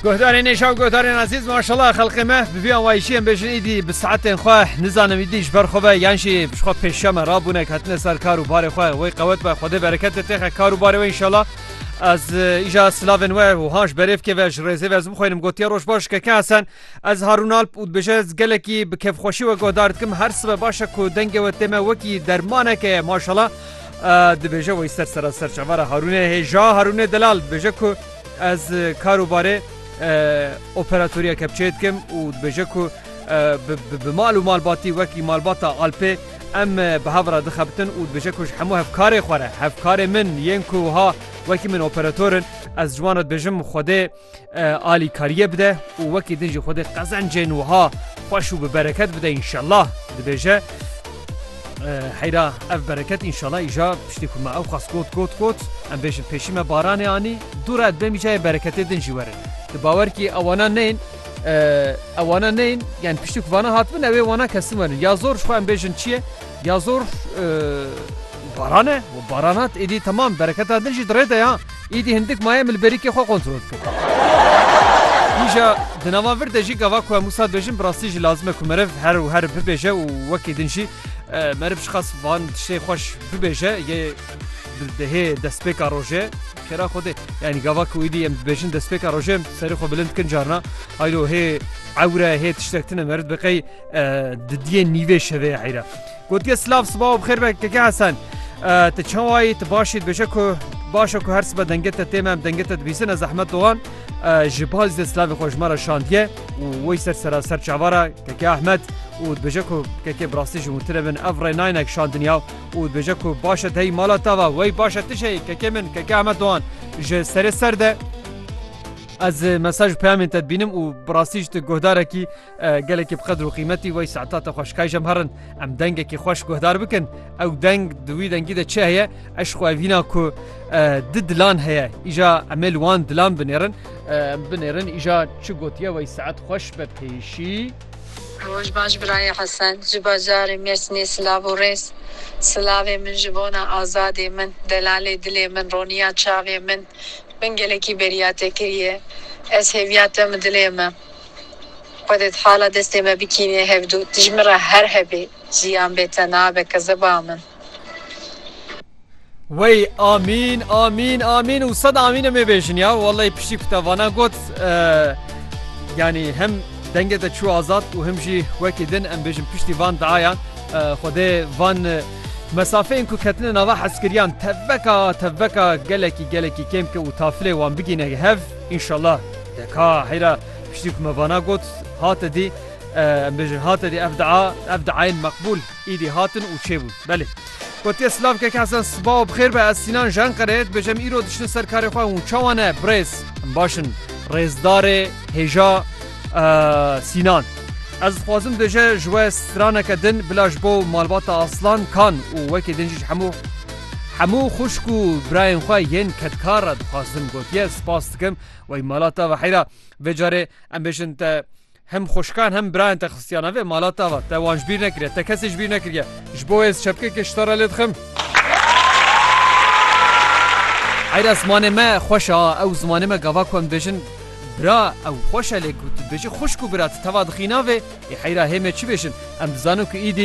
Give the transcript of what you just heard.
گهدارین نشاو گهدارین عزیز ماشاءالله خلق ما ببیان وایشی ام بجن ایدی بساعت خواه نزانم ایدیش بر خوبه یعنی بشخوا پیشم رابونه کتن سر کارو بار خواه وی قوت با خود برکت تخ کارو بار و انشالله از ایجا سلاون و هاش بریف که وش رزه وز بخوینم گوتی روش باش که حسن از هارون آلپ ود بشه از گلکی بکف خوشی و گهدارت کم هر سبب باشه کو دنگ و تمه وکی درمانه که ماشاءالله دبیجه و استر سر چوار هارونه هجا هارونه دلال بجه کو از کارو باره اپراتوریا کپچیت کم و بجه کو به مال و مالباتی وکی مالباتا آلپه ام به هفرا دخبتن و بجه کوش همو هفکار خوره هفکار من ینکو ها وکی من اپراتورن از جوانت بجم خوده آلی کاریه بده و وکی دنجی خوده قزنجن و ها خوشو به برکت بده انشالله دبیجه حیرا اف برکت انشالله ایجا پشتی که ما او خاص گوت ام بیشن پیشی ما بارانه آنی دورت بمیجای برکت دنجی وره باور کی اوانا نین یعنی پشتی که وانا هات بن اوی وانا کسی ورن یا زور شو ام بیشن چیه یا زور بارانه و بارانات ایدی تمام برکت دنجی درده یا ایدی هندک مایه ملبری که خواه کنترول کرد ایجا دنوا ورده جی گوا که موساد بیشن براستی جی لازمه که مرف هر ببیشه و وکی دنجی مرف شخص وان تشتی خوش ببیشه یه ده دسپیکا روژه کرا خوده یعنی گوا که ایدی ام بیشن دسپیکا روژه سری خو بلند کن جارنا هایلو هی عوره هی تشتکتنه مرد بقی ددیه نیوه شوه حیره گوتی سلاف صباح بخیر بک که حسن تچوایی تباشید بشه که باشه که هر سبا دنگت تیمم دنگت بیسن زحمت دوان جبال زد سلاف خوشمارا شاندیه و وی سر چوارا که احمد و بجه که براستی جمهوری من افرای ناینک شاندنیا و بجه که باشه هی مالا تاوا وی باشه تشه که من که احمد دوان ج سرده از مساج پیامین تدبینم و براسیج گهداره کی گله کی بقدر و قیمتی وی ساعتات خوشکای جمهرن ام دنگ کی خوش گهدار بکن او دنگ دوی دنگی ده چه هه اش خو وینا کو ددلان هه ایجا عمل وان دلان بنرن ایجا چه گوتیه وی ساعت خوش به پیشی روش باش برای حسن جبازار مرسنی سلاو و ریس سلاو من جبونا آزادی من دلال دلی من رونیا چاوی من گلکی بریاته کریه از هویاتم دلیم خودت حالا دسته ما بکینه هفدو تجمره هر هبی زیان بتنا بکذبا من وی آمین و صد آمین میبیشن یا والله پشتی کتوانا گوت یعنی هم دنگه ده چو آزاد و هم جی وکی دن ام بیشن پشتی وان دعایا خوده وان مسافه اینکو کتنه نوا حسکریان تبکا گلکی کم که و تافله وان بگینه هف انشالله دکا حیرا پشتی که موانا گوت هات دی بجن هات دی افدعاین مقبول ایدی هاتن و چه بود بله گوتی اسلاف که حسن صباح بخیر به از سینان جان قرید بجم ایرو دشن سرکار خواه و چوانه بریز باشن ریزدار هجا سینان از خوازم دجه جوه سترانه کدن بلاش بو مالبات اصلان کان و وکی دنجش همو خوشکو براین خواه ین کدکار را دخوازم گوتیه سپاس دکم و مالاتا و حیره وجاره ام بشن تا هم خوشکان هم براین تا خستیانه و مالاتا و تا وانش بیر نکریه تا کسیش بیر نکریه جبو از شبکه کشتاره لدخم حیره زمانه ما خوشه او زمانه ما گوا کن بشن برا او خوش علیکو بجی خوشکو برات توا دخینا و حیره همه چی بشن ام زانو که ایدی